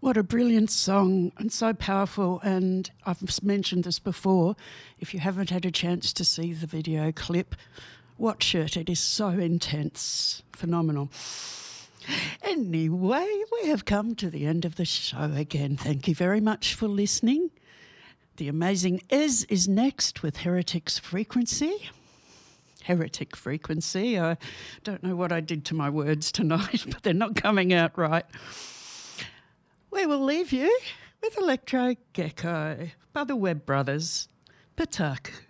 What a brilliant song and so powerful. And I've mentioned this before. If you haven't had a chance to see the video clip, watch it. It is so intense. Phenomenal. Anyway, we have come to the end of the show again. Thank you very much for listening. The amazing Ez is next with Heretic's Frequency. Heretic Frequency. I don't know what I did to my words tonight, but they're not coming out right. We will leave you with Electro Gecko by the Webb Brothers. Pataku.